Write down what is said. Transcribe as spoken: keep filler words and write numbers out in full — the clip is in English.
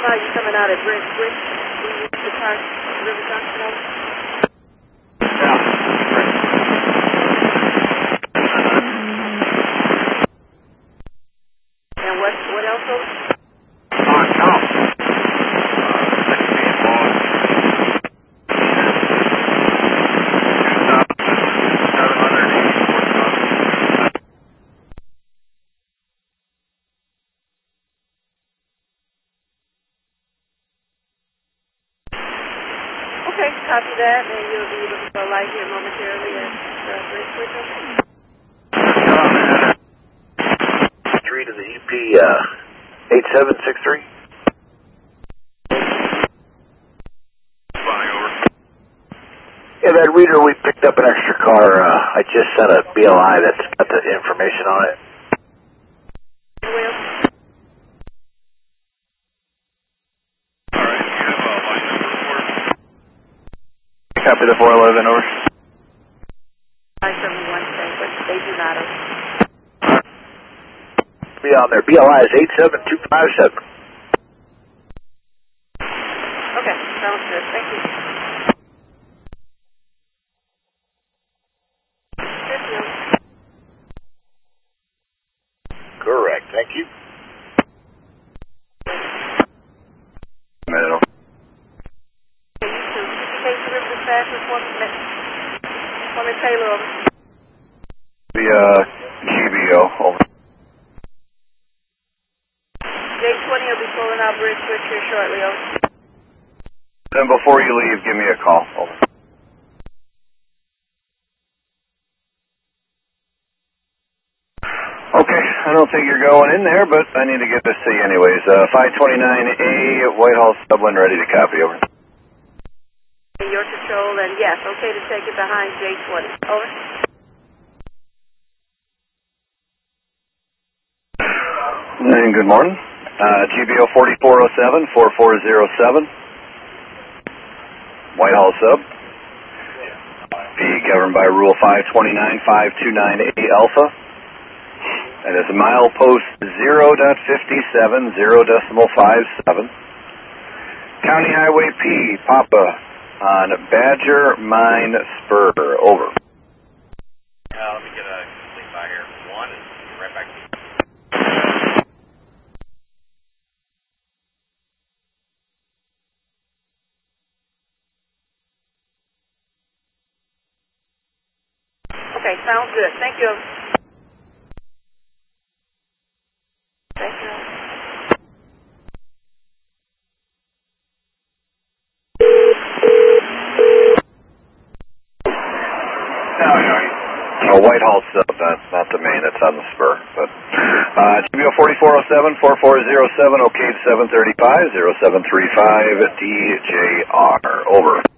now you're coming out at Brick Brick. We use the car, River Junction over. Yeah. And what, what else over? On top. Okay, copy that, and you'll be looking for a light here momentarily at uh, Brick Brick. Three to the U P uh, eight seven six three. Yeah, that reader, we picked up an extra car. Uh, I just sent a B L I that's got the information on it. Will? Copy the four eleven, over. five seven one, but they do not. Be on there. B L I is eight seven two five seven. Okay, sounds good. Thank you. Correct. Thank you. Middle. Taylor, The uh, G B O, over. J twenty will be pulling out Bridge Switch here shortly, over. Then before you leave, give me a call, over. Okay, I don't think you're going in there, but I need to get this to you anyways. Uh, five twenty-nine A, Whitehall, Dublin, ready to copy, over. Your control, and yes, okay to take it behind J twenty. Over. And good morning. Uh, G B O forty-four oh seven, four four oh seven. Whitehall sub. Be governed by Rule five twenty-nine five twenty-nine A Alpha. And it's milepost zero point five seven, zero decimal five seven. County Highway P, Papa. On Badger Mine Spur, over. Uh, let me get a complete by here. One, and right back to you. Okay, sounds good. Thank you. Thank you. No, Whitehall sub, not, not the main, it's on the spur. But uh, G B O forty-four oh seven, four four oh seven, okay seven thirty-five, oh seven three five D J R, over.